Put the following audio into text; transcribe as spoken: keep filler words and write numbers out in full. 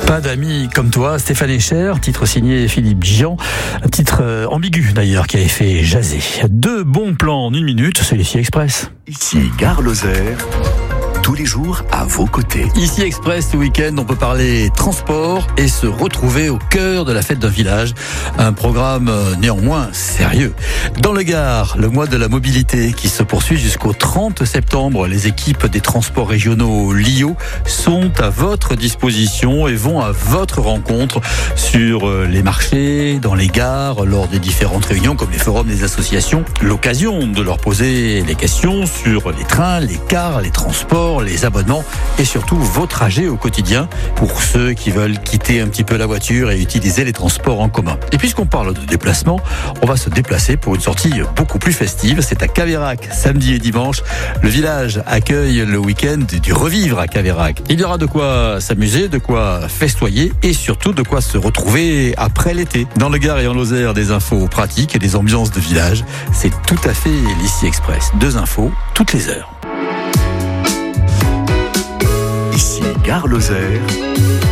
Pas d'amis comme toi, Stéphane Echer, titre signé Philippe Gian, un titre euh, ambigu d'ailleurs qui avait fait jaser. Deux bons plans en une minute, c'est l'Ici Express. Ici Gare Lozère, tous les jours à vos côtés. Ici Express, ce week-end, on peut parler transport et se retrouver au cœur de la fête d'un village. Un programme euh, néanmoins sérieux. Dans le Gard, le mois de la mobilité qui se poursuit jusqu'au trente septembre. Les équipes des transports régionaux L I O sont à votre disposition et vont à votre rencontre sur les marchés, dans les gares, lors des différentes réunions comme les forums des associations. L'occasion de leur poser les questions sur les trains, les cars, les transports, les abonnements et surtout vos trajets au quotidien pour ceux qui veulent quitter un petit peu la voiture et utiliser les transports en commun. Et puisqu'on parle de déplacement, on va se déplacer pour une sortie beaucoup plus festive. C'est à Caveyrac, samedi et dimanche. Le village accueille le week-end du revivre à Caveyrac. Il y aura de quoi s'amuser, de quoi festoyer et surtout de quoi se retrouver après l'été. Dans le Gard et en Lozère, des infos pratiques et des ambiances de village. C'est tout à fait l'Ici Express. Deux infos toutes les heures. Ici Gare Lozère,